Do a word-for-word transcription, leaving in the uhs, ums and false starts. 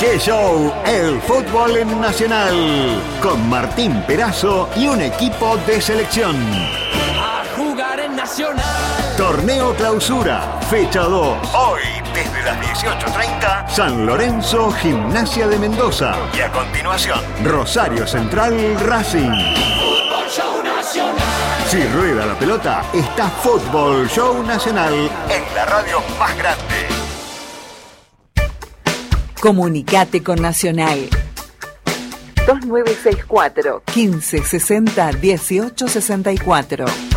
¡Qué show! El fútbol en Nacional. Con Martín Perazo y un equipo de selección. A jugar en Nacional. Torneo Clausura, fecha dos. Hoy, desde las dieciocho treinta, San Lorenzo, Gimnasia de Mendoza. Y a continuación, Rosario Central, Racing. Fútbol Show Nacional. Si rueda la pelota, está Fútbol Show Nacional en la radio más grande. Comunicate con Nacional. dos nueve seis cuatro, quince sesenta, dieciocho sesenta y cuatro.